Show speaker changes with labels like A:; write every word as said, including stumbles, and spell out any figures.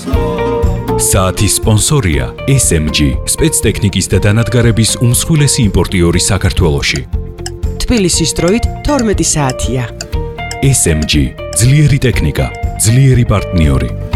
A: საათის სპონსორია ეს ემ ჯი, სპეცტექნიკის და დანადგარების უმსხვილესი იმპორტიორი საქართველოში.
B: თბილისის დროით თორმეტი საათია.
A: ეს ემ ჯი, ძლიერი ტექნიკა, ძლიერი პარტნიორი.